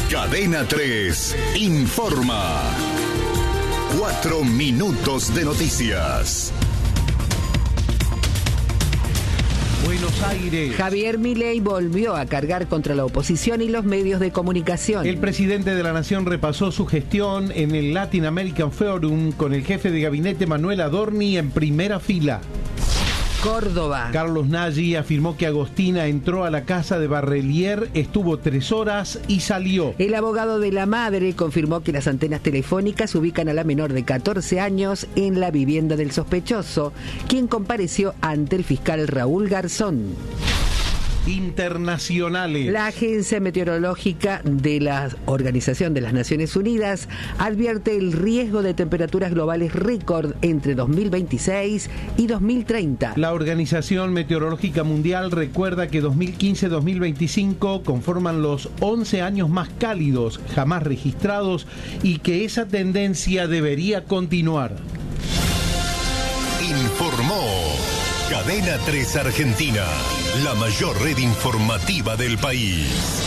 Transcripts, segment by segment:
Cadena 3 informa. 4 minutos de noticias. Buenos Aires. Javier Milei volvió a cargar contra la oposición y los medios de comunicación. El presidente de la Nación repasó su gestión en el Latin American Forum con el jefe de gabinete Manuel Adorni en primera fila. Córdoba. Carlos Nagy afirmó que Agostina entró a la casa de Barrelier, estuvo 3 horas y salió. El abogado de la madre confirmó que las antenas telefónicas ubican a la menor de 14 años en la vivienda del sospechoso, quien compareció ante el fiscal Raúl Garzón. Internacionales. La Agencia Meteorológica de la Organización de las Naciones Unidas advierte el riesgo de temperaturas globales récord entre 2026 y 2030. La Organización Meteorológica Mundial recuerda que 2015-2025 conforman los 11 años más cálidos jamás registrados y que esa tendencia debería continuar. Informó Cadena 3 Argentina, la mayor red informativa del país.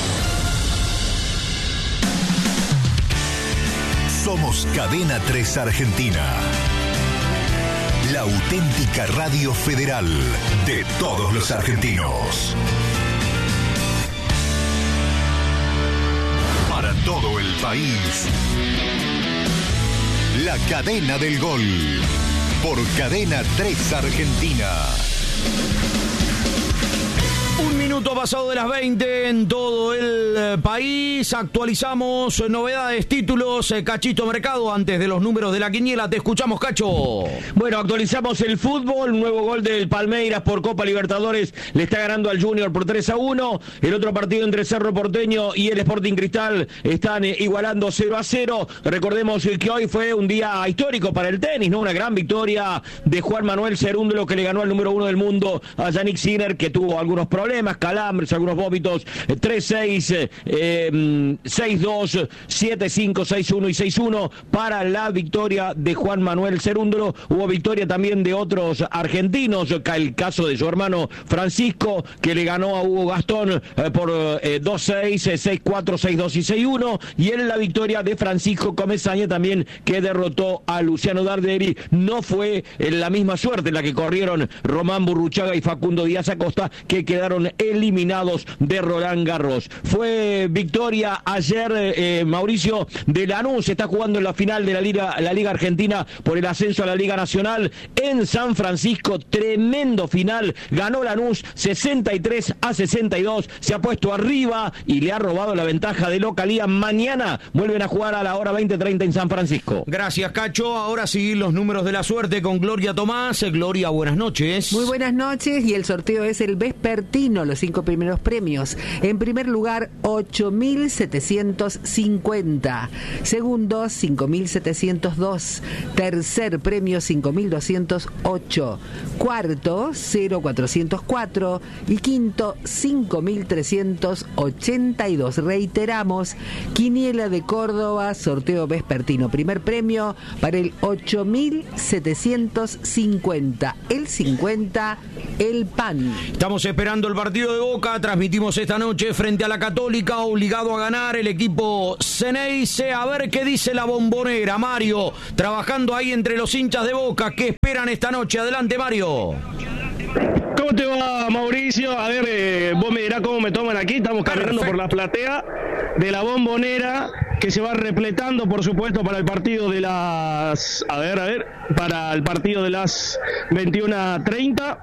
Somos Cadena 3 Argentina, la auténtica radio federal de todos los argentinos. Para todo el país, la cadena del gol. Por Cadena 3 Argentina. Un minuto pasado de las 20 en todo el país. Actualizamos novedades, títulos, Cachito Mercado. Antes de los números de la quiniela, te escuchamos, Cacho. Bueno, actualizamos el fútbol. Nuevo gol del Palmeiras por Copa Libertadores. Le está ganando al Junior por 3-1. El otro partido entre Cerro Porteño y el Sporting Cristal están igualando 0-0. Recordemos que hoy fue un día histórico para el tenis, ¿no? Una gran victoria de Juan Manuel Cerúndolo, que le ganó al número 1 del mundo, a Yannick Sinner, que tuvo algunos problemas, calambres, algunos vómitos. 3-6, 6-2, 7-5, 6-1 y 6-1 para la victoria de Juan Manuel Cerúndolo. Hubo victoria también de otros argentinos, el caso de su hermano Francisco, que le ganó a Hugo Gastón por 2-6, 6-4, 6-2 y 6-1, y en la victoria de Francisco Comesaña también, que derrotó a Luciano Darderi. No fue la misma suerte en la que corrieron Román Burruchaga y Facundo Díaz Acosta, que quedaron eliminados de Roland Garros. Fue victoria ayer, Mauricio, de Lanús. Está jugando en la final de la Liga Argentina por el ascenso a la Liga Nacional en San Francisco. Tremendo final. Ganó Lanús 63-62. Se ha puesto arriba y le ha robado la ventaja de localía. Mañana vuelven a jugar a la hora 20:30 en San Francisco. Gracias, Cacho. Ahora sí, los números de la suerte con Gloria Tomás. Gloria, buenas noches. Muy buenas noches, y el sorteo es el vespertino, los 5 primeros premios. En primer lugar, 8.750. Segundo, 5.702. Tercer premio, 5.208. Cuarto, 0.404. Y quinto, 5.382. Reiteramos, quiniela de Córdoba, sorteo vespertino. Primer premio para el 8.750. El 50, el pan. Estamos esperando el partido de Boca. Transmitimos esta noche frente a la Católica, obligado a ganar el equipo Ceneice. A ver qué dice la Bombonera, Mario, trabajando ahí entre los hinchas de Boca. ¿Qué esperan esta noche? Adelante, Mario. ¿Cómo te va, Mauricio? A ver, vos me dirás cómo me toman aquí. Estamos caminando por la platea de la Bombonera, que se va repletando, por supuesto, para el partido de las... para el partido de las 21:30.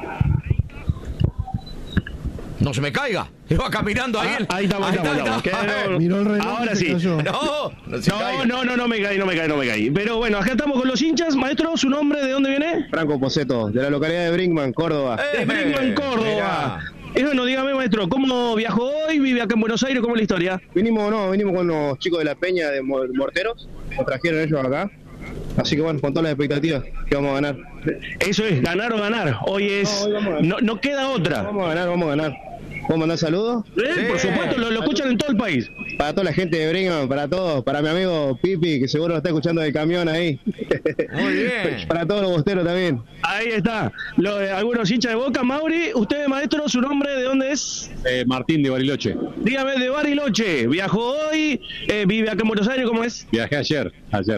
No se me caiga. Va caminando ahí. Ahí estamos. Miró el reloj. Ahora sí. No me caí. Pero bueno, acá estamos con los hinchas. Maestro, ¿su nombre de dónde viene? Franco Poceto, de la localidad de Brinkman, Córdoba. De Brinkman, Córdoba. Bueno, dígame, maestro, ¿cómo viajó hoy? ¿Vive acá en Buenos Aires? ¿Cómo es la historia? Vinimos con los chicos de la Peña de Morteros. Nos trajeron ellos acá. Así que bueno, con todas las expectativas que vamos a ganar. Eso es, ganar o ganar. Hoy es... No queda otra. Vamos a ganar. ¿Puedo mandar saludos? Por supuesto, lo escuchan en todo el país. Para toda la gente de Brigham, para todos, para mi amigo Pipi, que seguro lo está escuchando del camión ahí. Muy bien. Para todos los bosteros también. Ahí está. Algunos hinchas de Boca. Mauri, usted, maestro, ¿su nombre de dónde es? Martín de Bariloche. Dígame, de Bariloche. ¿Viajó hoy? ¿Vive acá en Buenos Aires? ¿Cómo es? Viajé ayer.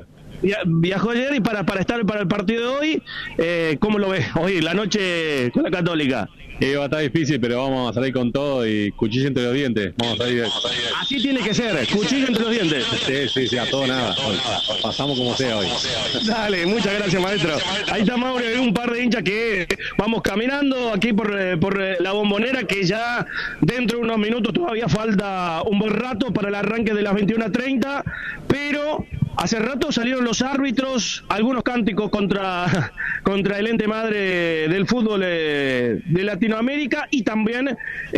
Viajó ayer y para estar para el partido de hoy, ¿cómo lo ves hoy, la noche con la Católica? Va a estar difícil, pero vamos a salir con todo y cuchillo entre los dientes. Vamos a salir. Así tiene que ser, cuchillo entre los dientes. Sí, a todo nada. Pasamos como sea hoy. Dale, muchas gracias, maestro. Ahí está Mauro, hay un par de hinchas que vamos caminando aquí por la Bombonera, que ya dentro de unos minutos todavía falta un buen rato para el arranque de las 21:30, pero hace rato salieron los árbitros, algunos cánticos contra el ente madre del fútbol de Latinoamérica, y también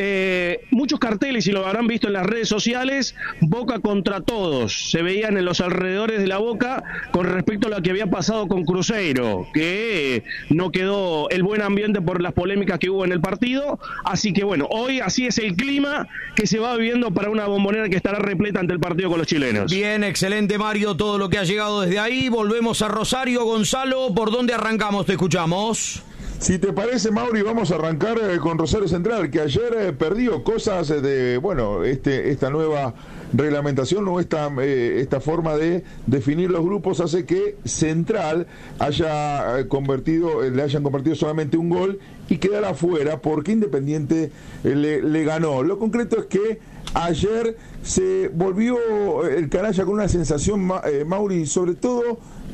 muchos carteles, y lo habrán visto en las redes sociales, Boca contra todos, se veían en los alrededores de la Boca con respecto a lo que había pasado con Cruzeiro, que no quedó el buen ambiente por las polémicas que hubo en el partido. Así que bueno, hoy así es el clima que se va viviendo para una Bombonera que estará repleta ante el partido con los chilenos. Bien, excelente, Mario, todo lo que ha llegado desde ahí. Volvemos a Rosario. Gonzalo, ¿por dónde arrancamos? Te escuchamos. Si te parece, Mauri, vamos a arrancar con Rosario Central, que ayer perdió cosas de, bueno, esta nueva reglamentación o esta forma de definir los grupos hace que Central le hayan convertido solamente un gol y quedara afuera porque Independiente le ganó. Lo concreto es que ayer se volvió el canalla con una sensación, Mauri, sobre todo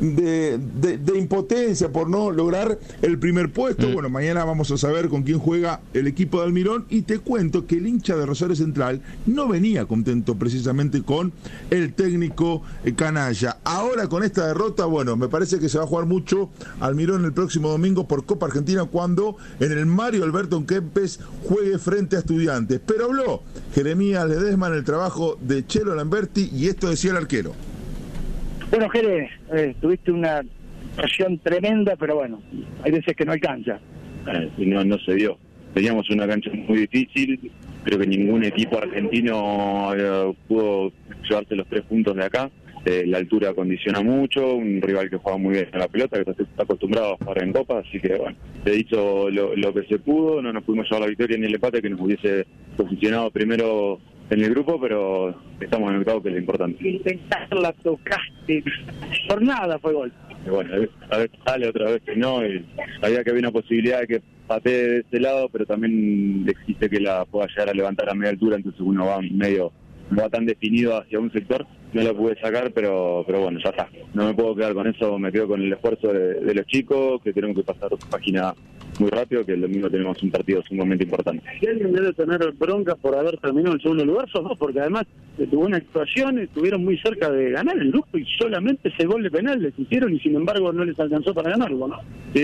de impotencia por no lograr el primer puesto. Bueno, mañana vamos a saber con quién juega el equipo de Almirón, y te cuento que el hincha de Rosario Central no venía contento precisamente con el técnico canalla. Ahora con esta derrota, bueno, me parece que se va a jugar mucho Almirón el próximo domingo por Copa Argentina, cuando en el Mario Alberto Kempes juegue frente a Estudiantes. Pero habló Jeremías Ledesma en el trabajo de Chelo Lamberti, y esto decía el arquero. Bueno, Jere, tuviste una presión tremenda, pero bueno, hay veces que no alcanza. No se dio. Teníamos una cancha muy difícil, creo que ningún equipo argentino pudo llevarse los 3 puntos de acá. La altura condiciona mucho, un rival que juega muy bien a la pelota, que está acostumbrado a jugar en Copa, así que bueno, se hizo lo que se pudo, no nos pudimos llevar la victoria ni el empate que nos hubiese posicionado primero en el grupo, pero estamos en el octavo, que es lo importante. Intentarla, tocaste, por nada fue gol. Y bueno, a veces sale, otra vez que no, y sabía que había una posibilidad de que patee de este lado, pero también existe que la pueda llegar a levantar a media altura, entonces uno va medio, no va tan definido hacia un sector, no la pude sacar, pero bueno, ya está. No me puedo quedar con eso, me quedo con el esfuerzo de los chicos, que tenemos que pasar página muy rápido, que el domingo tenemos un partido sumamente importante. Si alguien debe tener bronca por haber terminado en segundo lugar, sos vos, porque además tuvo una actuación, estuvieron muy cerca de ganar el grupo y solamente ese gol de penal les hicieron y sin embargo no les alcanzó para ganarlo, ¿no? Sí,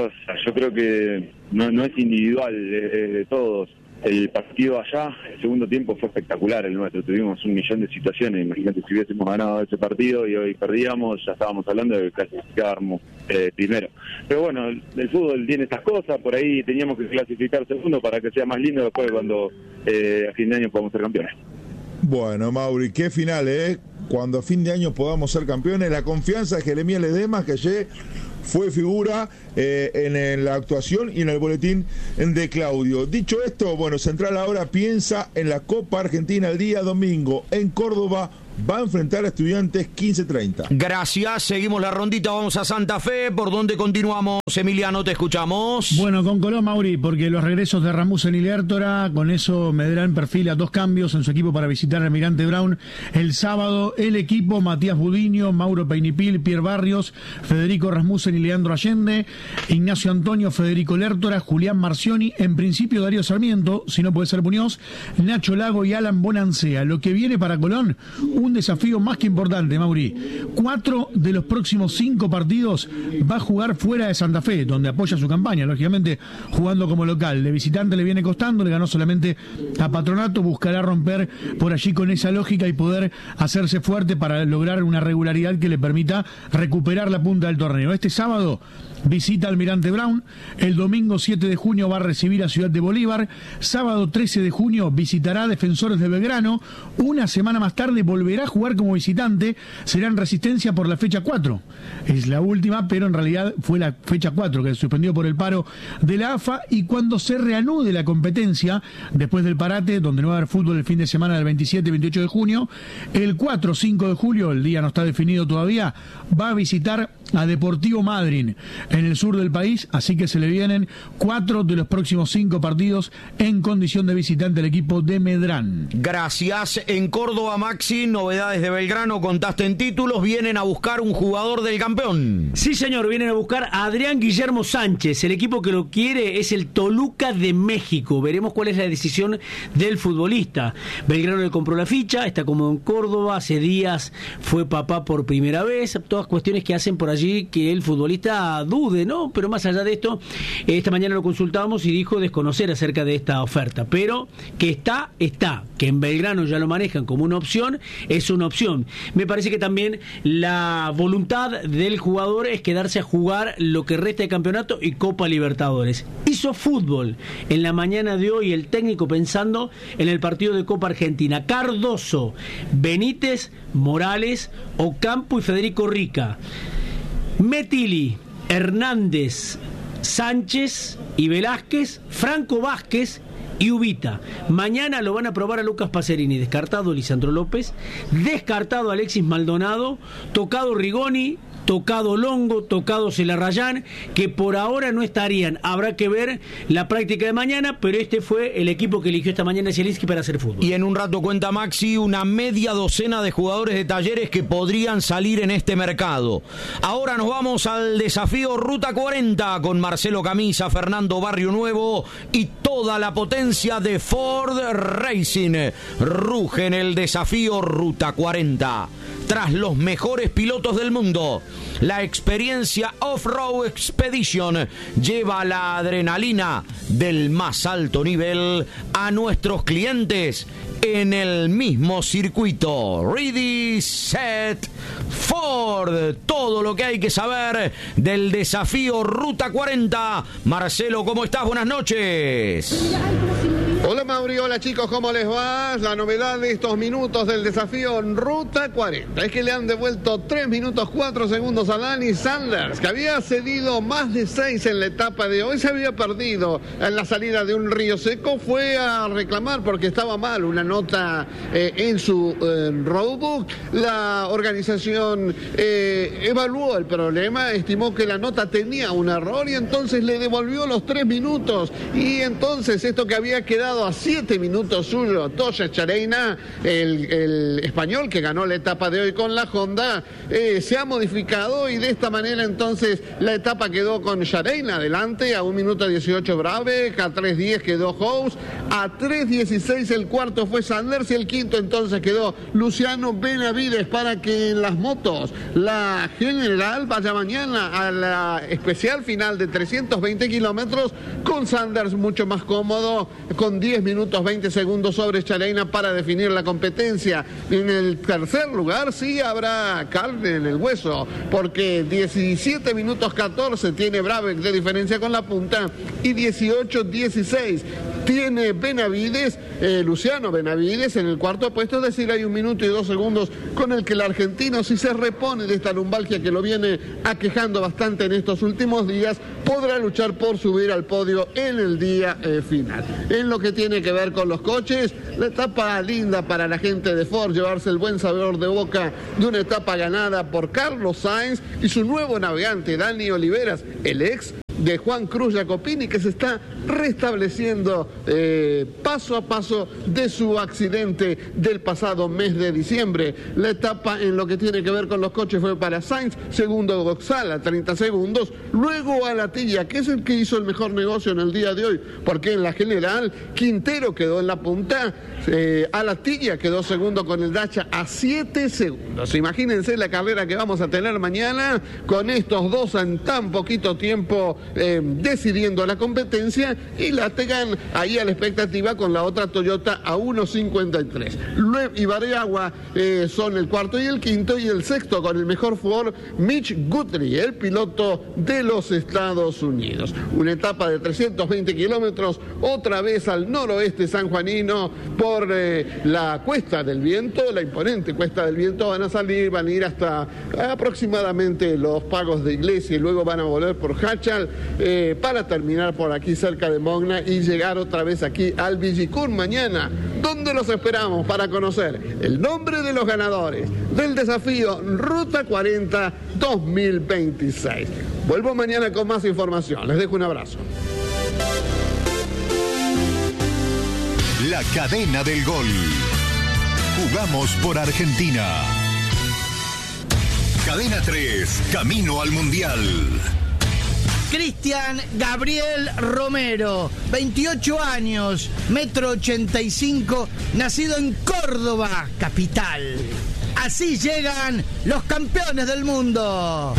yo creo que no es individual de todos. El partido allá, el segundo tiempo fue espectacular el nuestro, tuvimos 1.000.000 de situaciones, imagínate si hubiésemos ganado ese partido y hoy perdíamos, ya estábamos hablando de clasificarnos primero. Pero bueno, el fútbol tiene estas cosas, por ahí teníamos que clasificar segundo para que sea más lindo después cuando a fin de año podamos ser campeones. Bueno, Mauri, qué final, cuando a fin de año podamos ser campeones. La confianza de Jeremías Ledesma, que ayer fue figura en la actuación y en el boletín de Claudio. Dicho esto, bueno, Central ahora piensa en la Copa Argentina el día domingo en Córdoba. Va a enfrentar a Estudiantes 15:30. Gracias, seguimos la rondita, vamos a Santa Fe. ¿Por dónde continuamos? Emiliano, te escuchamos. Bueno, con Colón, Mauri, porque los regresos de Rasmussen y Lertora, con eso me darán perfil a 2 cambios en su equipo para visitar al Almirante Brown el sábado. El equipo: Matías Budiño, Mauro Peinipil, Pierre Barrios, Federico Rasmussen y Leandro Allende, Ignacio Antonio, Federico Lertora, Julián Marcioni, en principio Darío Sarmiento, si no puede ser Muñoz, Nacho Lago y Alan Bonancea. Lo que viene para Colón, un desafío más que importante, Mauri. 4 de los próximos 5 partidos va a jugar fuera de Santa Fe, donde apoya su campaña, lógicamente jugando como local. De visitante le viene costando, le ganó solamente a Patronato, buscará romper por allí con esa lógica y poder hacerse fuerte para lograr una regularidad que le permita recuperar la punta del torneo. Este sábado visita Almirante Brown, el domingo 7 de junio va a recibir a Ciudad de Bolívar, sábado 13 de junio visitará a Defensores de Belgrano, una semana más tarde volverá a jugar como visitante, será en Resistencia por la fecha 4, es la última, pero en realidad fue la fecha 4 que se suspendió por el paro de la AFA, y cuando se reanude la competencia, después del parate, donde no va a haber fútbol el fin de semana del 27 y 28 de junio, el 4-5 de julio, el día no está definido todavía, va a visitar a Deportivo Madryn en el sur del país, así que se le vienen 4 de los próximos 5 partidos en condición de visitante al equipo de Medrán. Gracias. En Córdoba, Maxi, novedades de Belgrano, contaste en títulos, vienen a buscar un jugador del campeón. Sí, señor, vienen a buscar a Adrián Guillermo Sánchez. El equipo que lo quiere es el Toluca de México. Veremos cuál es la decisión del futbolista. Belgrano le compró la ficha, está cómodo en Córdoba, hace días fue papá por primera vez, todas cuestiones que hacen por allí que el futbolista dude, ¿no? Pero más allá de esto, esta mañana lo consultábamos y dijo desconocer acerca de esta oferta, pero que está, que en Belgrano ya lo manejan como una opción, es una opción. Me parece que también la voluntad del jugador es quedarse a jugar lo que resta de campeonato y Copa Libertadores. Hizo fútbol en la mañana de hoy el técnico pensando en el partido de Copa Argentina. Cardoso, Benítez, Morales, Ocampo y Federico Rica. Metili, Hernández, Sánchez y Velázquez, Franco Vázquez y Ubita. Mañana lo van a probar a Lucas Pacerini, descartado Lisandro López, descartado Alexis Maldonado, tocado Rigoni, tocado Longo, tocado Celarrayán, que por ahora no estarían. Habrá que ver la práctica de mañana, pero este fue el equipo que eligió esta mañana Zielinski para hacer fútbol. Y en un rato cuenta Maxi una media docena de jugadores de Talleres que podrían salir en este mercado. Ahora nos vamos al desafío Ruta 40 con Marcelo Camisa, Fernando Barrio Nuevo y toda la potencia de Ford Racing. Ruge en el desafío Ruta 40. Tras los mejores pilotos del mundo, la experiencia Off-Road Expedition lleva la adrenalina del más alto nivel a nuestros clientes en el mismo circuito. Ready, set, Ford. Todo lo que hay que saber del desafío Ruta 40. Marcelo, ¿cómo estás? Buenas noches. Hola Mauri, hola chicos, ¿cómo les va? La novedad de estos minutos del desafío Ruta 40 es que le han devuelto 3 minutos 4 segundos a Dani Sanders, que había cedido más de 6 en la etapa de hoy, se había perdido en la salida de un río seco, fue a reclamar porque estaba mal una nota en su roadbook. La organización evaluó el problema, estimó que la nota tenía un error y entonces le devolvió los 3 minutos y entonces esto que había quedado a 7 minutos suyo, Toya Chareina, el español que ganó la etapa de hoy con la Honda, se ha modificado y de esta manera entonces la etapa quedó con Chareina adelante, a 1 minuto 18 Brabeck, a 3:10 quedó House, a 3:16 el cuarto fue Sanders y el quinto entonces quedó Luciano Benavides, para que en las motos la general vaya mañana a la especial final de 320 kilómetros con Sanders mucho más cómodo, con 10 minutos 20 segundos sobre Chareina para definir la competencia. En el tercer lugar sí habrá carne en el hueso, porque 17 minutos 14 tiene Brabeck de diferencia con la punta y 18-16 tiene Benavides, Luciano Benavides en el cuarto puesto, es decir, hay 1 minuto y 2 segundos con el que el argentino, si se repone de esta lumbalgia que lo viene aquejando bastante en estos últimos días, podrá luchar por subir al podio en el día final. En lo que tiene que ver con los coches, la etapa linda para la gente de Ford, llevarse el buen sabor de boca de una etapa ganada por Carlos Sainz y su nuevo navegante Dani Oliveras, el ex de Juan Cruz Jacopini, que se está restableciendo paso a paso de su accidente del pasado mes de diciembre. La etapa en lo que tiene que ver con los coches fue para Sainz, segundo Goxal a 30 segundos, luego Alatilla, que es el que hizo el mejor negocio en el día de hoy, porque en la general Quintero quedó en la punta, Alatilla quedó segundo con el Dacia a 7 segundos. Imagínense la carrera que vamos a tener mañana con estos dos en tan poquito tiempo decidiendo la competencia, y la tengan ahí a la expectativa con la otra Toyota a 1.53. Loeb y Bariagua son el cuarto y el quinto, y el sexto con el mejor Ford, Mitch Guthrie, el piloto de los Estados Unidos. Una etapa de 320 kilómetros, otra vez al noroeste sanjuanino por la Cuesta del Viento, la imponente Cuesta del Viento. Van a ir hasta aproximadamente los Pagos de Iglesia, y luego van a volver por Hachal para terminar por aquí cerca de Mogna y llegar otra vez aquí al Villicún mañana, donde los esperamos para conocer el nombre de los ganadores del desafío Ruta 40 2026. Vuelvo mañana con más información. Les dejo un abrazo. La cadena del gol. Jugamos por Argentina. Cadena 3, camino al Mundial. Cristian Gabriel Romero, 28 años, 1,85 m, nacido en Córdoba, capital. Así llegan los campeones del mundo.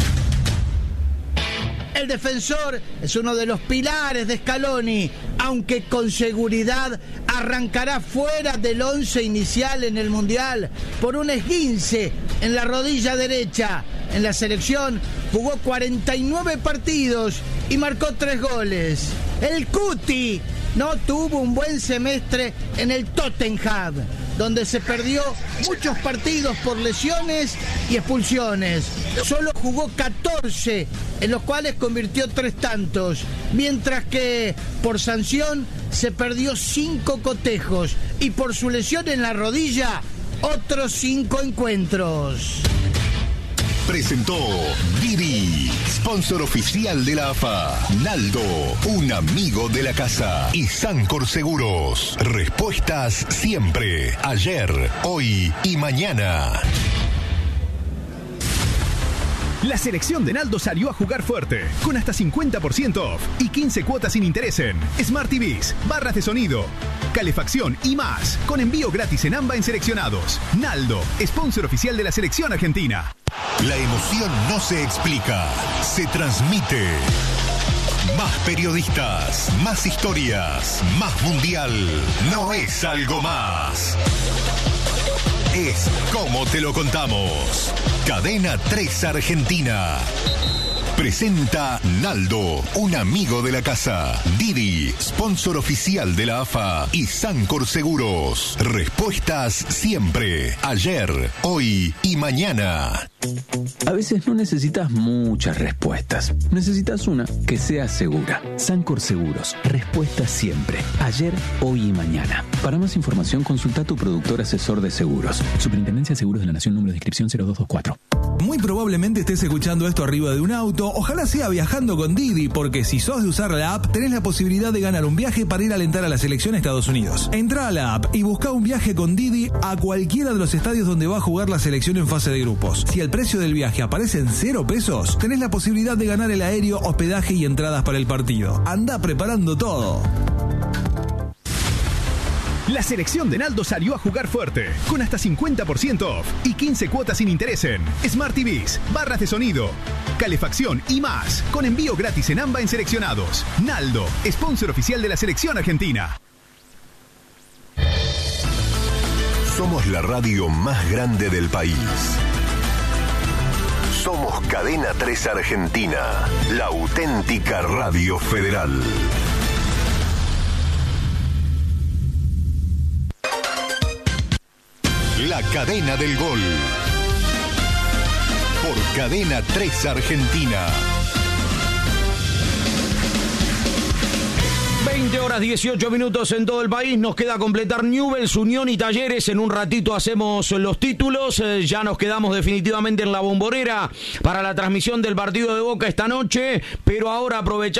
El defensor es uno de los pilares de Scaloni, aunque con seguridad arrancará fuera del 11 inicial en el Mundial por un esguince en la rodilla derecha. En la selección jugó 49 partidos y marcó 3 goles. El Cuti no tuvo un buen semestre en el Tottenham, donde se perdió muchos partidos por lesiones y expulsiones. Solo jugó 14, en los cuales convirtió 3 tantos, mientras que por sanción se perdió 5 cotejos y por su lesión en la rodilla otros 5 encuentros. Presentó Didi, sponsor oficial de la AFA. Naldo, un amigo de la casa. Y Sancor Seguros. Respuestas siempre. Ayer, hoy y mañana. La selección de Naldo salió a jugar fuerte, con hasta 50% off y 15 cuotas sin interés en Smart TVs, barras de sonido, calefacción y más, con envío gratis en AMBA en seleccionados. Naldo, sponsor oficial de la selección argentina. La emoción no se explica, se transmite. Más periodistas, más historias, más mundial. No es algo más. Es como te lo contamos. Cadena 3 Argentina. Presenta Naldo, un amigo de la casa. Didi, sponsor oficial de la AFA. Y Sancor Seguros. Respuestas siempre. Ayer, hoy y mañana. A veces no necesitas muchas respuestas. Necesitas una que sea segura. Sancor Seguros. Respuestas siempre. Ayer, hoy y mañana. Para más información, consulta a tu productor asesor de seguros. Superintendencia de Seguros de la Nación, número de inscripción 0224. Muy probablemente estés escuchando esto arriba de un auto. Ojalá sea viajando con Didi, porque si sos de usar la app, tenés la posibilidad de ganar un viaje para ir a alentar a la selección a Estados Unidos. Entrá a la app y buscá un viaje con Didi a cualquiera de los estadios donde va a jugar la selección en fase de grupos. Si el precio del viaje aparece en 0 pesos, tenés la posibilidad de ganar el aéreo, hospedaje y entradas para el partido. Andá preparando todo. La selección de Naldo salió a jugar fuerte, con hasta 50% off y 15 cuotas sin interés en Smart TVs, barras de sonido, calefacción y más, con envío gratis en AMBA en seleccionados. Naldo, sponsor oficial de la selección argentina. Somos la radio más grande del país. Somos Cadena 3 Argentina, la auténtica radio federal. La cadena del gol. Por Cadena 3 Argentina. 20 horas 18 minutos en todo el país. Nos queda completar Newell's, Unión y Talleres. En un ratito hacemos los títulos. Ya nos quedamos definitivamente en la Bombonera para la transmisión del partido de Boca esta noche. Pero ahora aprovechamos